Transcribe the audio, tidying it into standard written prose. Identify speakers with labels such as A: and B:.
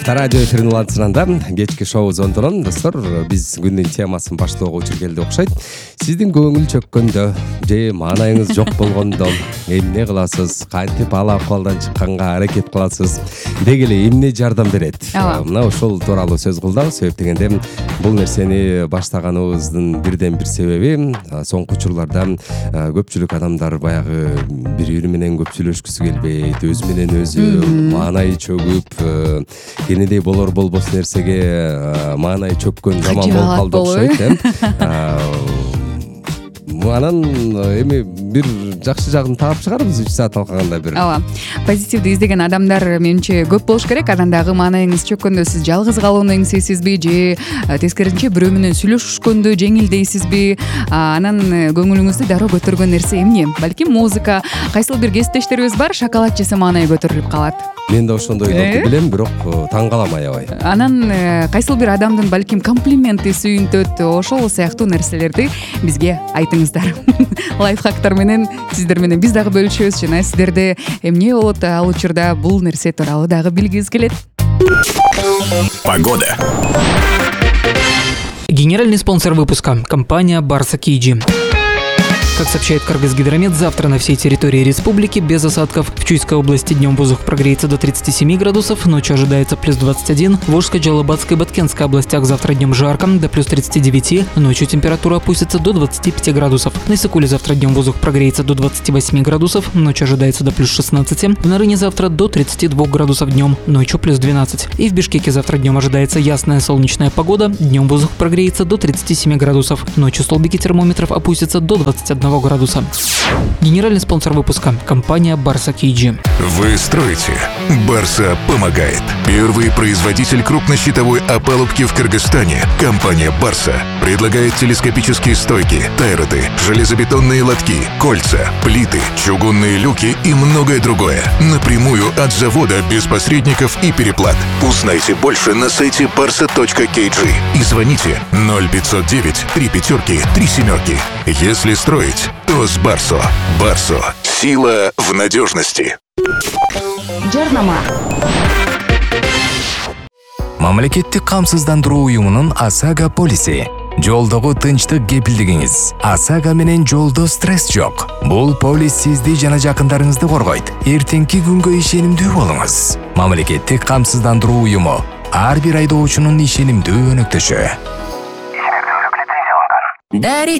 A: Радио эфирин улантысында кечки шоу зондорон достор, биз күндүн темасын баштоого учургелди окшойт. Сиздин көңүл чөккөндө же маанайыңыз жок болгондо эмне кыласыз, кантип ал акыбалдан чыкканга аракет кыласыз дегеле эмне жардам берет? Мына ошол тууралуу сөз кылдабыз. Себеп дегенде бул нерсени баштаганыбыздын бирден бир себеби соңку учурларда көпчүлүк адамдар баягы бири менен көп сүйлөшкүсү келбейт, өзү менен өзү маанайы чөгүп, кенедей болор болбос нерсеге маанайы чөккөн заман болуп калды окшойт. Анан эми бир жакшы жагын таап чыгарбыз 3 саат алганда бир.
B: Ооба. Позитивди издеген адамдар менимче көп болуш керек. Анан дагы маанайыңыз чөккөндө сиз жалгыз калууну эңсейсизби же тескерисинче бирөө менен сүйлөшкөндө жеңилдейсизби? Анан көңүлүңүздү дароо көтөргөн нерсе эмне? Балким музыка, кайсыл бир кесиптештерибиз бар, шоколад жесе маанайы көтөрүлүп калат.
A: Мен да ошондой билем, бирок таң калам аябай.
B: Анан кайсыл бир адамдын балким комплименти сүйүнтөт, ошол сыяктуу нерселерди бизге айтыңыздар. Лайфхактар менен сиздер менен биз дагы бөлүшөбүз, жана сиздерде эмне болот ал учурда бул нерсе тууралуу дагы билгибиз келет.
C: Погода.
D: Генеральный спонсор выпуска – компания Barsa KG. Как сообщает Кыргызгидромет, завтра на всей территории республики без осадков. В Чуйской области днем воздух прогреется до 37 градусов, ночью ожидается плюс 21. В Волжской, Джалабатской и Баткенской областях завтра днем жарко, до плюс 39. Ночью температура опустится до 25 градусов. На Иссыкуле завтра днем воздух прогреется до 28 градусов, ночью ожидается до плюс 16. В Нарыне завтра до 32 градусов днем, ночью плюс 12. И в Бишкеке завтра днем ожидается ясная солнечная погода. Днем воздух прогреется до 37 градусов, ночью столбики термометров опустятся до 21 градуса. Генеральный спонсор выпуска – компания Barsa KG.
C: Вы строите, Barsa помогает. Первый производитель крупнощитовой опалубки в Кыргызстане, компания Barsa, предлагает телескопические стойки, тайроты, железобетонные лотки, кольца, плиты, чугунные люки и многое другое. Напрямую от завода, без посредников и переплат. Узнайте больше на сайте barsa.kg и звоните 0509 35 37. Если строить, то с Барсо. Барсо. Сила в надежности.
E: Жарнама.
F: Мамлекеттик камсыздандыруу уюмунун ОСАГО полиси. Жолдогу тынчтык кепилдигиңиз. ОСАГО менен жолдо стресс жок. Бул полис сизди жана жакындарыңызды коргойт. Эртеңки күнгө ишенимдүү болуңуз. Мамлекеттик камсыздандыруу уюму. Ар бир айдоочунун ишенимдүү өнөктөшү.